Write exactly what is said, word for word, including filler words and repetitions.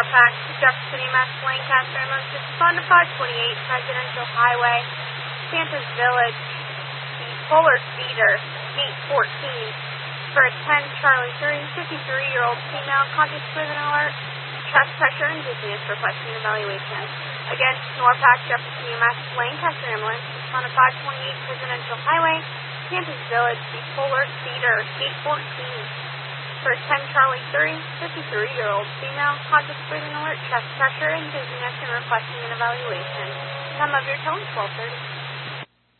Norpac to Jefferson E M S Lancaster ambulance to respond to five twenty-eight Presidential Highway, Santa's Village, the Polar Cedar, eight fourteen, for a ten Charlie three, fifty-three-year-old female conscious with an alert, chest pressure and dizziness requesting evaluation. Again, Norpac Jefferson E M S Lancaster ambulance to respond to five twenty-eight Presidential Highway, Santa's Village, the Polar Cedar, eight fourteen, for ten Charlie three, fifty-three-year-old female, conscious breathing alert, chest pressure and dizziness and requesting an evaluation. Time of your tone, twelve thirty.